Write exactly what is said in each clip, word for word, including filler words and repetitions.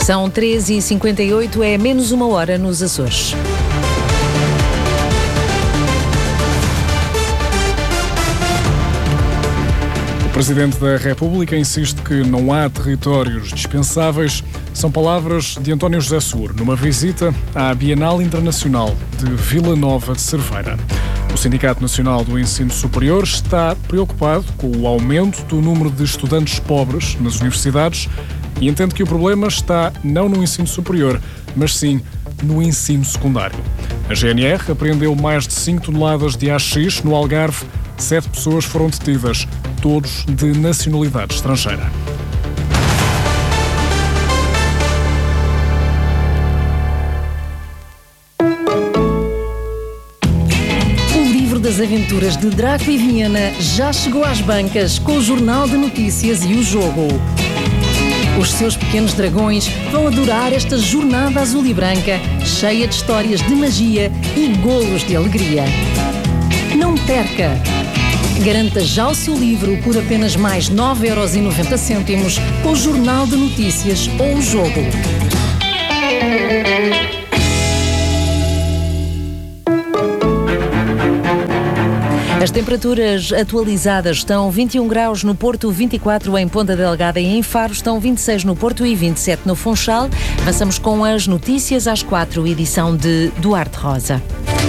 São treze e cinquenta e oito, é menos uma hora nos Açores. O Presidente da República insiste que não há territórios dispensáveis. São palavras de António José Seguro numa visita à Bienal Internacional de Vila Nova de Cerveira. O Sindicato Nacional do Ensino Superior está preocupado com o aumento do número de estudantes pobres nas universidades e entende que o problema está não no ensino superior, mas sim no ensino secundário. A G N R apreendeu mais de cinco toneladas de haxixe no Algarve. Sete pessoas foram detidas, todos de nacionalidade estrangeira. O livro das aventuras de Draco e Viena já chegou às bancas com o Jornal de Notícias e o Jogo. Os seus pequenos dragões vão adorar esta jornada azul e branca, cheia de histórias de magia e golos de alegria. Não perca! Garanta já o seu livro por apenas mais nove euros e noventa cêntimos com o Jornal de Notícias ou o Jogo. As temperaturas atualizadas estão vinte e um graus no Porto, vinte e quatro em Ponta Delgada e em Faro, estão vinte e seis no Porto e vinte e sete no Funchal. Avançamos com as notícias às quatro, edição de Duarte Rosa.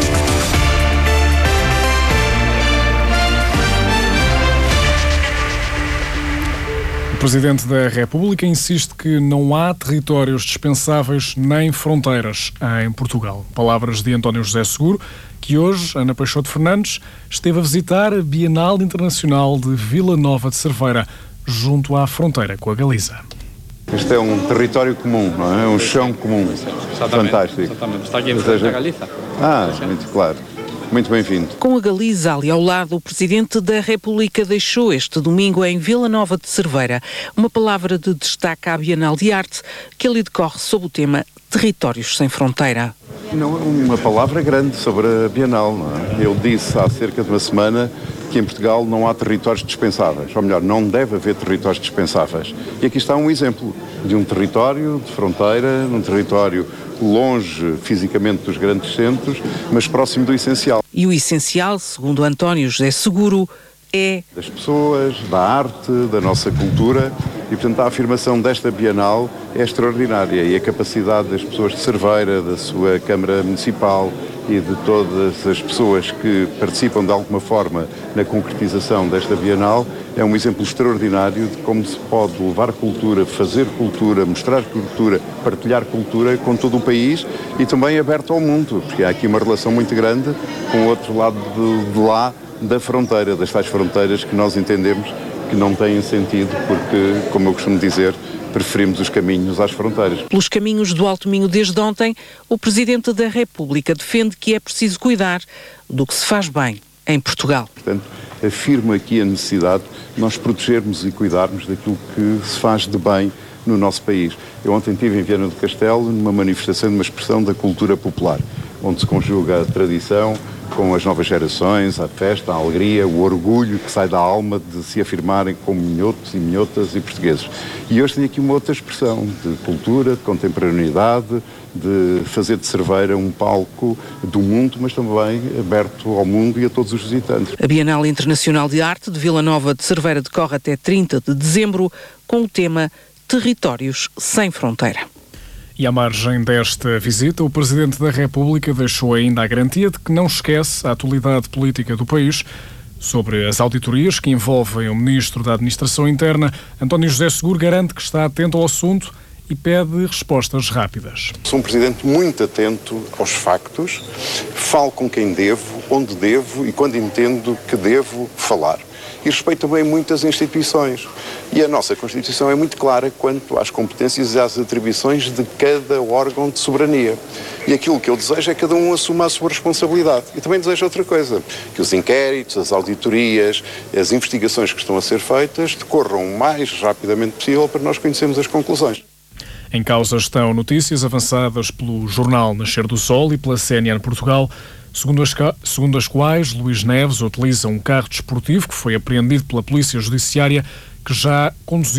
O Presidente da República insiste que não há territórios dispensáveis nem fronteiras em Portugal. Palavras de António José Seguro, que hoje, Ana Peixoto Fernandes, esteve a visitar a Bienal Internacional de Vila Nova de Cerveira, junto à fronteira com a Galiza. Este é um território comum, não é? Um chão comum. Exatamente, fantástico. Exatamente. Está aqui em frente à Galiza. Ah, muito claro. Muito bem-vindo. Com a Galiza ali ao lado, o Presidente da República deixou este domingo em Vila Nova de Cerveira uma palavra de destaque à Bienal de Arte que ali decorre sob o tema Territórios Sem Fronteira. Não, uma palavra grande sobre a Bienal, não é? Ele disse há cerca de uma semana que em Portugal não há territórios dispensáveis, ou melhor, não deve haver territórios dispensáveis. E aqui está um exemplo de um território de fronteira, um território longe fisicamente dos grandes centros, mas próximo do essencial. E o essencial, segundo António José Seguro, é das pessoas, da arte, da nossa cultura, e portanto a afirmação desta Bienal é extraordinária e a capacidade das pessoas de Cerveira, da sua Câmara Municipal e de todas as pessoas que participam de alguma forma na concretização desta Bienal é um exemplo extraordinário de como se pode levar cultura, fazer cultura, mostrar cultura, partilhar cultura com todo o país e também aberto ao mundo, porque há aqui uma relação muito grande com o outro lado de, de lá da fronteira, das tais fronteiras que nós entendemos que não têm sentido porque, como eu costumo dizer, preferimos os caminhos às fronteiras. Pelos caminhos do Alto Minho desde ontem, o Presidente da República defende que é preciso cuidar do que se faz bem em Portugal. Portanto, afirmo aqui a necessidade de nós protegermos e cuidarmos daquilo que se faz de bem no nosso país. Eu ontem estive em Viana do Castelo numa manifestação de uma expressão da cultura popular, onde se conjuga a tradição com as novas gerações, a festa, a alegria, o orgulho que sai da alma de se afirmarem como minhotos e minhotas e portugueses. E hoje tenho aqui uma outra expressão de cultura, de contemporaneidade, de fazer de Cerveira um palco do mundo, mas também aberto ao mundo e a todos os visitantes. A Bienal Internacional de Arte de Vila Nova de Cerveira decorre até trinta de dezembro com o tema Territórios Sem Fronteira. E à margem desta visita, o Presidente da República deixou ainda a garantia de que não esquece a atualidade política do país. Sobre as auditorias que envolvem o Ministro da Administração Interna, António José Seguro garante que está atento ao assunto e pede respostas rápidas. Sou um Presidente muito atento aos factos, falo com quem devo, onde devo e quando entendo que devo falar. E respeito também muitas instituições. E a nossa Constituição é muito clara quanto às competências e às atribuições de cada órgão de soberania. E aquilo que eu desejo é que cada um assuma a sua responsabilidade. E também desejo outra coisa, que os inquéritos, as auditorias, as investigações que estão a ser feitas decorram o mais rapidamente possível para nós conhecermos as conclusões. Em causa estão notícias avançadas pelo jornal Nascer do Sol e pela C N N Portugal, segundo as, segundo as quais Luís Neves utiliza um carro desportivo que foi apreendido pela Polícia Judiciária que já conduzia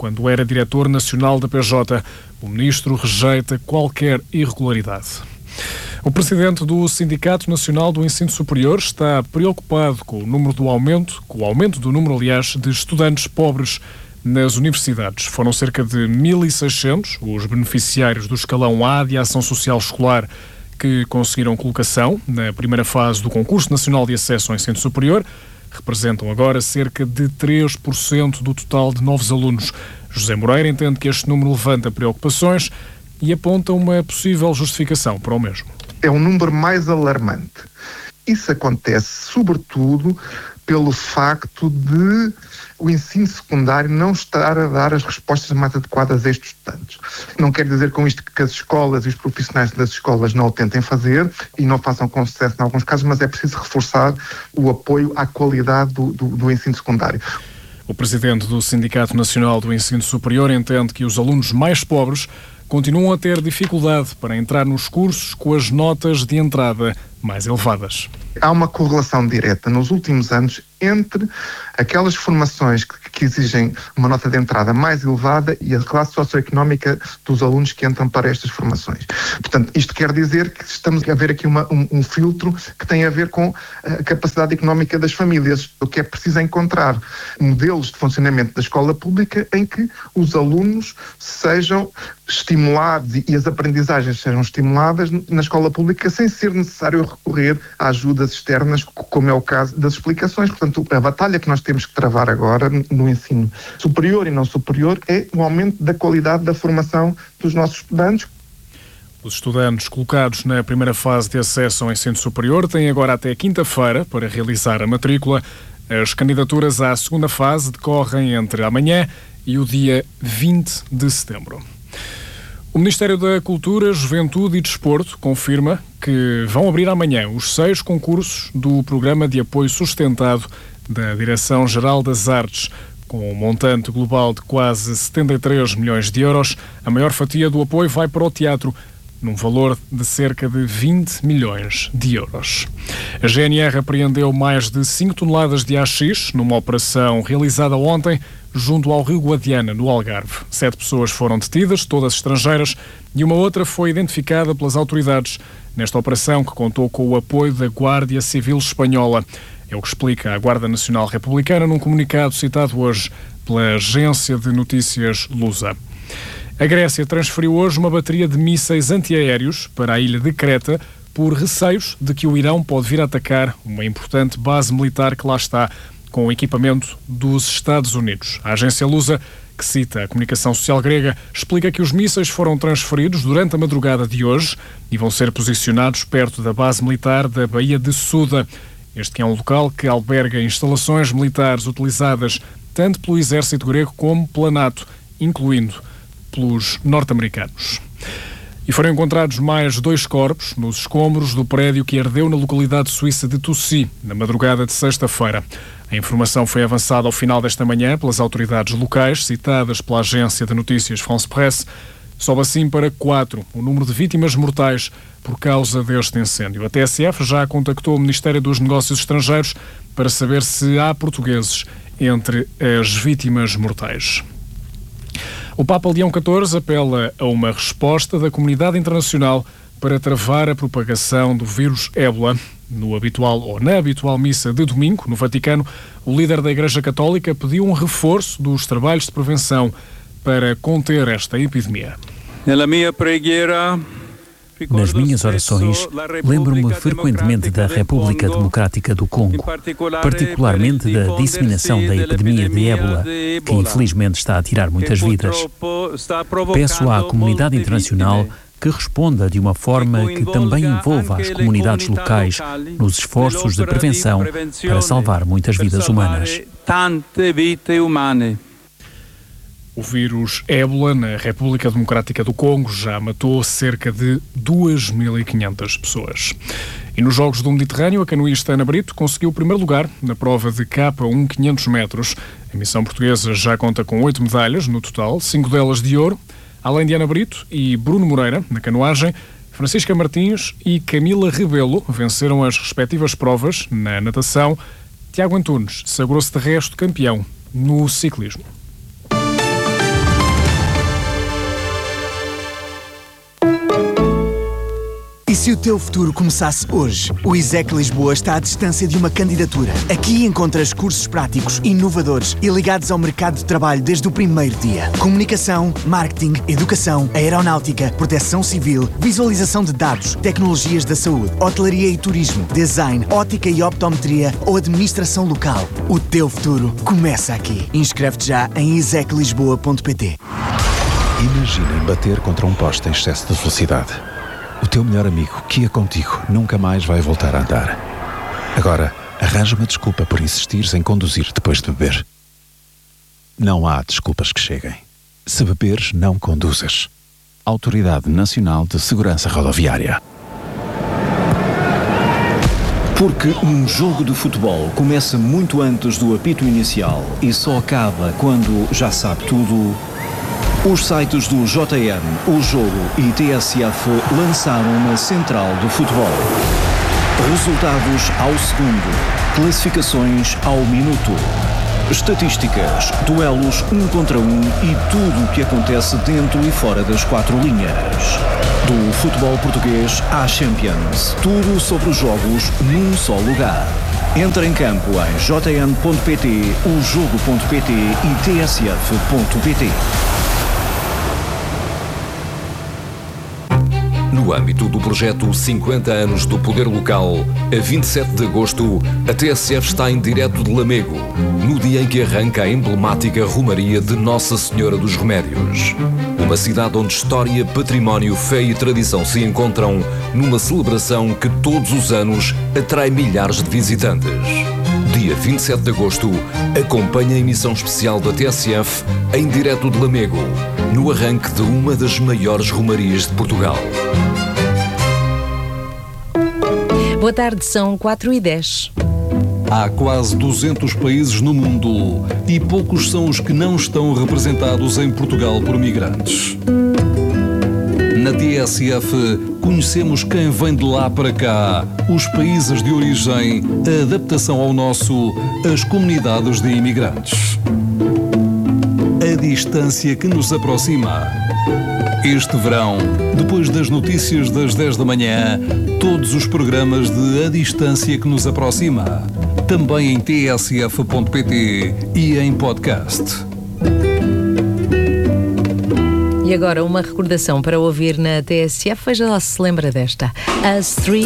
quando era diretor nacional da P J. O ministro rejeita qualquer irregularidade. O presidente do Sindicato Nacional do Ensino Superior está preocupado com o número do aumento, com o aumento do número, aliás, de estudantes pobres nas universidades. Foram cerca de mil e seiscentos os beneficiários do escalão A de Ação Social Escolar que conseguiram colocação na primeira fase do Concurso Nacional de Acesso ao Ensino Superior. Representam agora cerca de três por cento do total de novos alunos. José Moreira entende que este número levanta preocupações e aponta uma possível justificação para o mesmo. É um número mais alarmante. Isso acontece, sobretudo, pelo facto de o ensino secundário não estar a dar as respostas mais adequadas a estes estudantes. Não quer dizer com isto que as escolas e os profissionais das escolas não o tentem fazer e não façam com sucesso em alguns casos, mas é preciso reforçar o apoio à qualidade do, do, do ensino secundário. O presidente do Sindicato Nacional do Ensino Superior entende que os alunos mais pobres continuam a ter dificuldade para entrar nos cursos com as notas de entrada mais elevadas. Há uma correlação direta nos últimos anos entre aquelas formações que, que exigem uma nota de entrada mais elevada e a classe socioeconómica dos alunos que entram para estas formações. Portanto, isto quer dizer que estamos a ver aqui uma, um, um filtro que tem a ver com a capacidade económica das famílias. O que é preciso é encontrar modelos de funcionamento da escola pública em que os alunos sejam estimulados e as aprendizagens sejam estimuladas na escola pública sem ser necessário recorrer a ajudas externas, como é o caso das explicações. Portanto, a batalha que nós temos que travar agora no ensino superior e não superior é o aumento da qualidade da formação dos nossos estudantes. Os estudantes colocados na primeira fase de acesso ao ensino superior têm agora até quinta-feira para realizar a matrícula. As candidaturas à segunda fase decorrem entre amanhã e o dia vinte de setembro. O Ministério da Cultura, Juventude e Desporto confirma que vão abrir amanhã os seis concursos do Programa de Apoio Sustentado da Direção-Geral das Artes. Com um montante global de quase setenta e três milhões de euros, a maior fatia do apoio vai para o teatro, num valor de cerca de vinte milhões de euros. A G N R apreendeu mais de cinco toneladas de haxixe numa operação realizada ontem junto ao Rio Guadiana, no Algarve. Sete pessoas foram detidas, todas estrangeiras, e uma outra foi identificada pelas autoridades nesta operação que contou com o apoio da Guarda Civil Espanhola. É o que explica a Guarda Nacional Republicana num comunicado citado hoje pela agência de notícias Lusa. A Grécia transferiu hoje uma bateria de mísseis antiaéreos para a ilha de Creta por receios de que o Irão pode vir a atacar uma importante base militar que lá está, com o equipamento dos Estados Unidos. A agência Lusa, que cita a comunicação social grega, explica que os mísseis foram transferidos durante a madrugada de hoje e vão ser posicionados perto da base militar da Baía de Suda. Este que é um local que alberga instalações militares utilizadas tanto pelo exército grego como pela NATO, incluindo pelos norte-americanos. E foram encontrados mais dois corpos nos escombros do prédio que ardeu na localidade suíça de Toussy, na madrugada de sexta-feira. A informação foi avançada ao final desta manhã pelas autoridades locais, citadas pela agência de notícias France Presse. Sobe assim para quatro o número de vítimas mortais por causa deste incêndio. A T S F já contactou o Ministério dos Negócios Estrangeiros para saber se há portugueses entre as vítimas mortais. O Papa Leão catorze apela a uma resposta da comunidade internacional para travar a propagação do vírus ébola. No habitual ou na habitual missa de domingo, no Vaticano, o líder da Igreja Católica pediu um reforço dos trabalhos de prevenção para conter esta epidemia. Nas minhas orações, lembro-me frequentemente da República Democrática do Congo, particularmente da disseminação da epidemia de ébola, que infelizmente está a tirar muitas vidas. Peço à comunidade internacional que responda de uma forma que também envolva as comunidades locais nos esforços de prevenção para salvar muitas vidas humanas. O vírus ébola na República Democrática do Congo já matou cerca de duas mil e quinhentas pessoas. E nos Jogos do Mediterrâneo, a canoísta Ana Brito conseguiu o primeiro lugar na prova de K um quinhentos metros. A missão portuguesa já conta com oito medalhas no total, cinco delas de ouro. Além de Ana Brito e Bruno Moreira, na canoagem, Francisca Martins e Camila Rebelo venceram as respectivas provas na natação. Tiago Antunes sagrou-se de resto campeão no ciclismo. se o teu futuro começasse hoje? O ISEC Lisboa está à distância de uma candidatura. Aqui encontras cursos práticos, inovadores e ligados ao mercado de trabalho desde o primeiro dia. Comunicação, marketing, educação, aeronáutica, proteção civil, visualização de dados, tecnologias da saúde, hotelaria e turismo, design, ótica e optometria ou administração local. O teu futuro começa aqui. Inscreve-te já em isec lisboa ponto pt. Imaginem bater contra um poste em excesso de velocidade. O teu melhor amigo, que ia contigo, nunca mais vai voltar a andar. Agora, arranja uma desculpa por insistires em conduzir depois de beber. Não há desculpas que cheguem. Se beberes, não conduzas. Autoridade Nacional de Segurança Rodoviária. Porque um jogo de futebol começa muito antes do apito inicial e só acaba quando já sabe tudo. Os sites do J N, O Jogo e T S F lançaram uma central do futebol. Resultados ao segundo, classificações ao minuto, estatísticas, duelos um contra um e tudo o que acontece dentro e fora das quatro linhas. Do futebol português à Champions, tudo sobre os jogos num só lugar. Entra em campo em j n ponto p t, o jogo ponto p t e t s f ponto p t. No âmbito do projeto cinquenta anos do Poder Local, a vinte e sete de agosto, a T S F está em direto de Lamego, no dia em que arranca a emblemática Romaria de Nossa Senhora dos Remédios. Uma cidade onde história, património, fé e tradição se encontram numa celebração que todos os anos atrai milhares de visitantes. Dia vinte e sete de agosto, acompanha a emissão especial da T S F em direto de Lamego, no arranque de uma das maiores romarias de Portugal. Boa tarde, são quatro e dez. Há quase duzentos países no mundo e poucos são os que não estão representados em Portugal por migrantes. Na T S F, conhecemos quem vem de lá para cá, os países de origem, a adaptação ao nosso, as comunidades de imigrantes. A distância que nos aproxima. Este verão, depois das notícias das dez da manhã, todos os programas de A Distância que nos aproxima. Também em t s f ponto p t e em podcast. E agora uma recordação para ouvir na T S F, veja lá se se lembra desta. As Three